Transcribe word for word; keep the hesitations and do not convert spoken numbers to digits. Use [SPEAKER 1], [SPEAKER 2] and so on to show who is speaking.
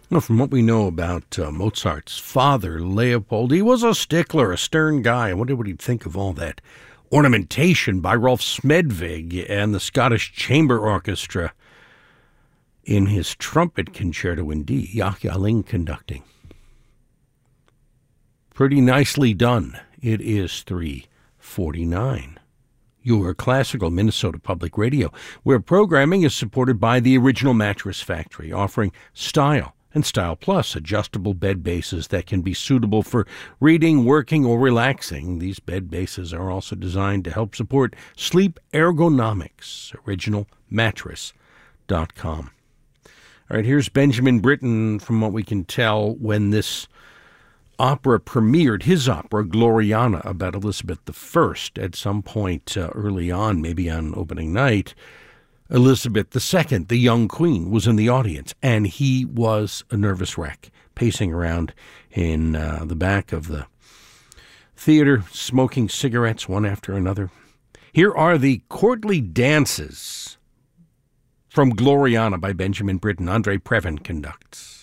[SPEAKER 1] Well, from what we know about uh, Mozart's father, Leopold, he was a stickler, a stern guy. I wonder what he'd think of all that ornamentation by Rolf Smedvig and the Scottish Chamber Orchestra in his trumpet concerto in D, Yahya Ling conducting. Pretty nicely done. It is three forty-nine. Your classical Minnesota Public Radio, where programming is supported by the Original Mattress Factory, offering Style and Style Plus adjustable bed bases that can be suitable for reading, working, or relaxing. These bed bases are also designed to help support sleep ergonomics. original mattress dot com. All right, here's Benjamin Britten, from what we can tell, when this opera premiered, his opera, Gloriana, about Elizabeth the First, at some point uh, early on, maybe on opening night. Elizabeth the Second, the young queen, was in the audience, and he was a nervous wreck, pacing around in uh, the back of the theater, smoking cigarettes one after another. Here are the courtly dances from Gloriana by Benjamin Britten. Andre Previn conducts.